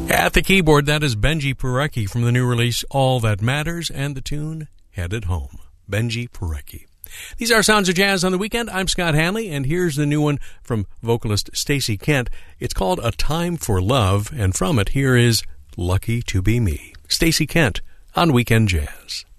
At the keyboard, that is Benji Parecki from the new release All That Matters, and the tune Headed Home. Benji Parecki. These are Sounds of Jazz on the Weekend. I'm Scott Hanley, and here's the new one from vocalist Stacey Kent. It's called A Time for Love, and from it, here is Lucky to Be Me. Stacey Kent on Weekend Jazz.